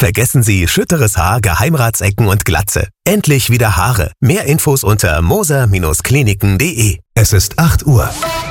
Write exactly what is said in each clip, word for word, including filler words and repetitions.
Vergessen Sie schütteres Haar, Geheimratsecken und Glatze. Endlich wieder Haare. Mehr Infos unter moser Bindestrich kliniken punkt de. Es ist acht Uhr.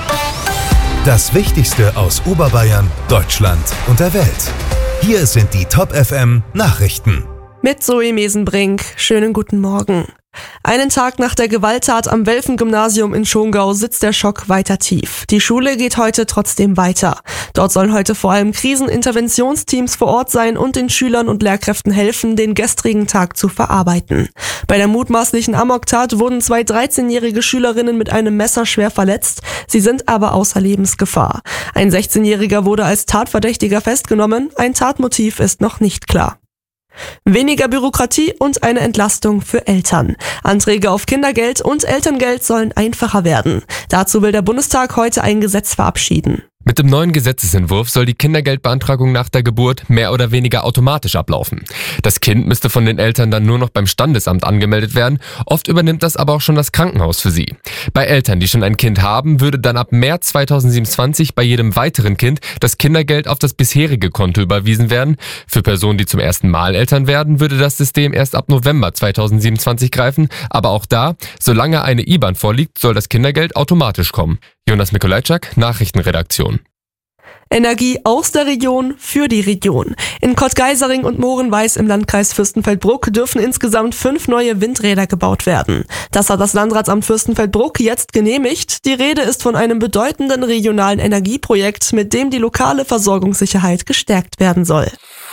Das Wichtigste aus Oberbayern, Deutschland und der Welt. Hier sind die Top F M Nachrichten. Mit Zoe Mesenbrink. Schönen guten Morgen. Einen Tag nach der Gewalttat am Welfen-Gymnasium in Schongau sitzt der Schock weiter tief. Die Schule geht heute trotzdem weiter. Dort sollen heute vor allem Kriseninterventionsteams vor Ort sein und den Schülern und Lehrkräften helfen, den gestrigen Tag zu verarbeiten. Bei der mutmaßlichen Amoktat wurden zwei dreizehnjährige Schülerinnen mit einem Messer schwer verletzt. Sie sind aber außer Lebensgefahr. Ein sechzehnjähriger wurde als Tatverdächtiger festgenommen. Ein Tatmotiv ist noch nicht klar. Weniger Bürokratie und eine Entlastung für Eltern. Anträge auf Kindergeld und Elterngeld sollen einfacher werden. Dazu will der Bundestag heute ein Gesetz verabschieden. Mit dem neuen Gesetzesentwurf soll die Kindergeldbeantragung nach der Geburt mehr oder weniger automatisch ablaufen. Das Kind müsste von den Eltern dann nur noch beim Standesamt angemeldet werden. Oft übernimmt das aber auch schon das Krankenhaus für sie. Bei Eltern, die schon ein Kind haben, würde dann ab März zweitausendsiebenundzwanzig bei jedem weiteren Kind das Kindergeld auf das bisherige Konto überwiesen werden. Für Personen, die zum ersten Mal Eltern werden, würde das System erst ab November zweitausendsiebenundzwanzig greifen. Aber auch da, solange eine I B A N vorliegt, soll das Kindergeld automatisch kommen. Jonas Mikolajczak, Nachrichtenredaktion. Energie aus der Region für die Region. In Kottgeisering und Moorenweis im Landkreis Fürstenfeldbruck dürfen insgesamt fünf neue Windräder gebaut werden. Das hat das Landratsamt Fürstenfeldbruck jetzt genehmigt. Die Rede ist von einem bedeutenden regionalen Energieprojekt, mit dem die lokale Versorgungssicherheit gestärkt werden soll.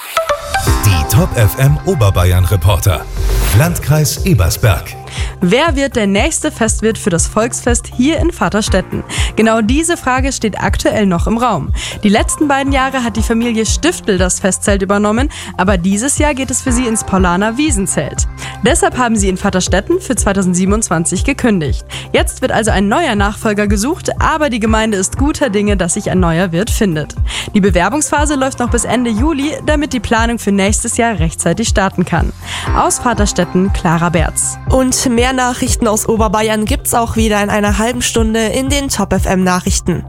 Die Top F M Oberbayern Reporter. Landkreis Ebersberg. Wer wird der nächste Festwirt für das Volksfest hier in Vaterstetten? Genau diese Frage steht aktuell noch im Raum. Die letzten beiden Jahre hat die Familie Stiftel das Festzelt übernommen, aber dieses Jahr geht es für sie ins Paulaner Wiesenzelt. Deshalb haben sie in Vaterstetten für zweitausendsiebenundzwanzig gekündigt. Jetzt wird also ein neuer Nachfolger gesucht, aber die Gemeinde ist guter Dinge, dass sich ein neuer Wirt findet. Die Bewerbungsphase läuft noch bis Ende Juli, damit die Planung für nächstes Jahr rechtzeitig starten kann. Aus Vaterstetten, Clara Berz. Und mehr Nachrichten aus Oberbayern gibt's auch wieder in einer halben Stunde in den Top F M Nachrichten.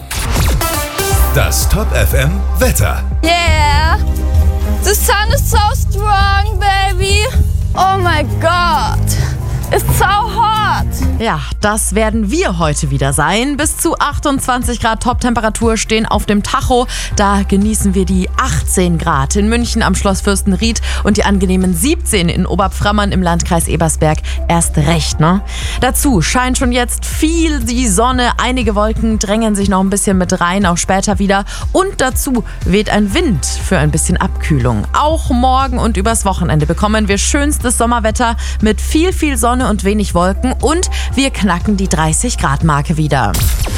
Das Top F M Wetter. Yeah! The sun is so strong, baby! Oh my God! It's so hot! Ja, das werden wir heute wieder sein. Bis zu achtundzwanzig Grad Top-Temperatur stehen auf dem Tacho. Da genießen wir die achtzehn Grad in München am Schloss Fürstenried und die angenehmen siebzehn in Oberpframmern im Landkreis Ebersberg. Erst recht, ne? Dazu scheint schon jetzt viel die Sonne. Einige Wolken drängen sich noch ein bisschen mit rein, auch später wieder. Und dazu weht ein Wind für ein bisschen Abkühlung. Auch morgen und übers Wochenende bekommen wir schönstes Sommerwetter mit viel, viel Sonne und wenig Wolken und wir knacken die dreißig Grad Marke wieder.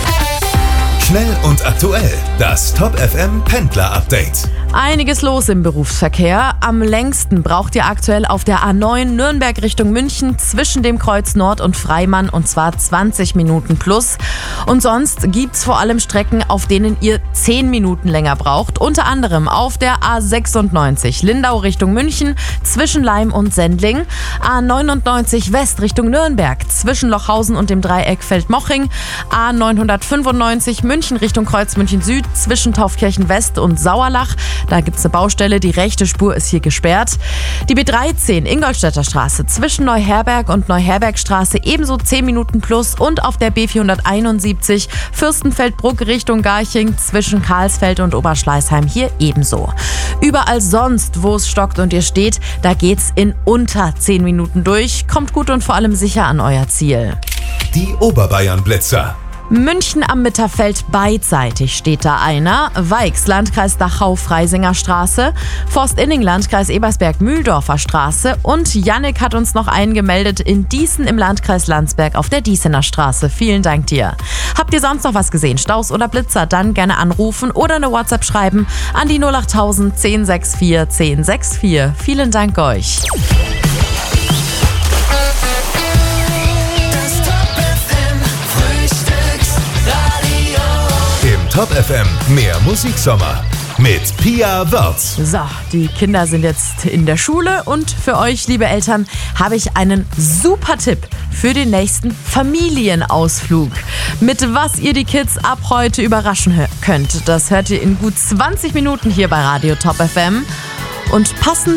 Schnell und aktuell, das Top F M Pendler Update. Einiges los im Berufsverkehr. Am längsten braucht ihr aktuell auf der A neun Nürnberg Richtung München zwischen dem Kreuz Nord und Freimann und zwar zwanzig Minuten plus. Und sonst gibt's vor allem Strecken, auf denen ihr zehn Minuten länger braucht. Unter anderem auf der A sechsundneunzig Lindau Richtung München zwischen Laim und Sendling. A neunundneunzig West Richtung Nürnberg zwischen Lochhausen und dem Dreieck Feldmoching. A neunhundertfünfundneunzig München Richtung Kreuz München Süd zwischen Taufkirchen West und Sauerlach. Da gibt es eine Baustelle, die rechte Spur ist hier gesperrt. Die B dreizehn Ingolstädter Straße zwischen Neuherberg und Neuherbergstraße ebenso zehn Minuten plus und auf der B vierhunderteinundsiebzig Fürstenfeldbruck Richtung Garching zwischen Karlsfeld und Oberschleißheim hier ebenso. Überall sonst, wo es stockt und ihr steht, da geht's in unter zehn Minuten durch. Kommt gut und vor allem sicher an euer Ziel. Die Oberbayern Blitzer. München am Mitterfeld beidseitig steht da einer. Weix, Landkreis Dachau-Freisinger Straße. Forstinning, Landkreis Ebersberg-Mühldorfer Straße. Und Jannik hat uns noch einen gemeldet in Dießen im Landkreis Landsberg auf der Diesener Straße. Vielen Dank dir. Habt ihr sonst noch was gesehen? Staus oder Blitzer? Dann gerne anrufen oder eine WhatsApp schreiben an die null achttausend zehn sechs vier zehn sechs vier. Vielen Dank euch. Top F M, mehr Musiksommer mit Pia Wörz. So, die Kinder sind jetzt in der Schule und für euch, liebe Eltern, habe ich einen super Tipp für den nächsten Familienausflug. Mit was ihr die Kids ab heute überraschen könnt, das hört ihr in gut zwanzig Minuten hier bei Radio Top F M. Und passend